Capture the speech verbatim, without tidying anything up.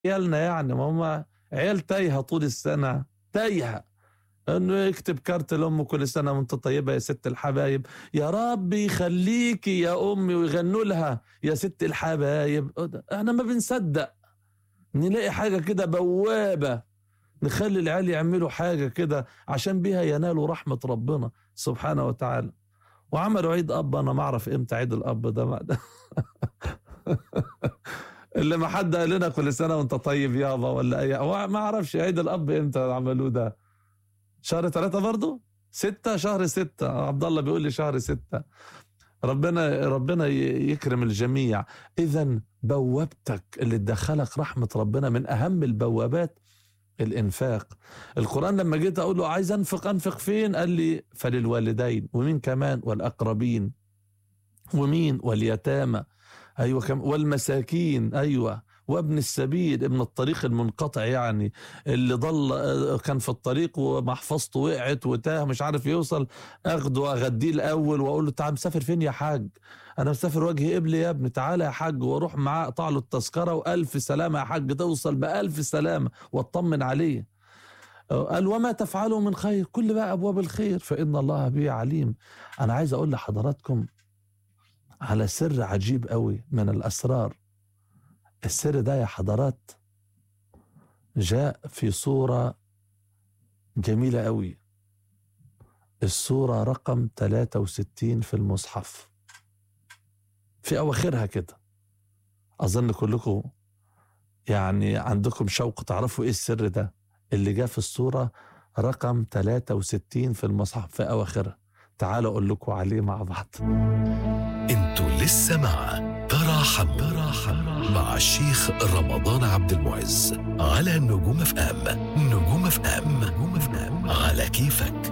عيالنا يعني ما هم عيال تايهة طول السنة، تايهة. انه يكتب كارت لامه كل سنه وانت طيبه يا ست الحبايب، يا رب يخليكي يا امي، ويغنوا لها يا ست الحبايب. احنا ما بنصدق نلاقي حاجه كده بوابه نخلي العيال يعملوا حاجه كده عشان بيها ينالوا رحمه ربنا سبحانه وتعالى. وعملوا عيد اب، انا ما اعرف امتى عيد الاب ده اللي ما حد قال لنا كل سنه وانت طيب يابا ولا اي، ما اعرفش عيد الاب امتى عملوه ده. شهر ثلاثة برضو، ستة، شهر ستة. عبد الله بيقول لي شهر ستة. ربنا ربنا يكرم الجميع. إذن بوابتك اللي تدخلك رحمة ربنا من أهم البوابات الإنفاق. القرآن لما جيت أقول له عايز أنفق، أنفق فين؟ قال لي فللوالدين، ومين كمان؟ والأقربين، ومين؟ واليتامى، أيوة كم، والمساكين، أيوة، وابن السبيل، ابن الطريق المنقطع يعني اللي ضل كان في الطريق ومحفظته وقعت وتاه مش عارف يوصل، اخده واغديه الاول واقول له تعال مسافر فين يا حاج؟ انا مسافر وجه قبلي يا ابني، تعالى يا حاج، واروح معاه اقطع له التذكره، والف سلامه يا حاج، توصل بالف سلامه، واطمن عليه. قال وما تفعلوا من خير، كل بقى ابواب الخير فان الله به عليم. انا عايز اقول لحضراتكم على سر عجيب قوي من الاسرار. السر ده يا حضرات جاء في صورة جميلة قوي، الصورة رقم ثلاثة وستين في المصحف، في أواخرها كده. أظن كلكم يعني عندكم شوق تعرفوا إيه السر ده اللي جاء في الصورة رقم ثلاثة وستين في المصحف في أواخرها. تعالوا أقول لكم عليه مع بعض. انتوا لسه مع تراحم تراحم مع الشيخ رمضان عبد المعز على نجوم اف ام. نجوم اف ام، نجوم اف ام على كيفك.